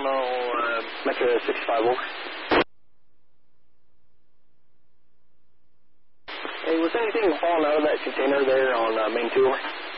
Metro 65 over. Hey, was anything falling out of that container there on main 2?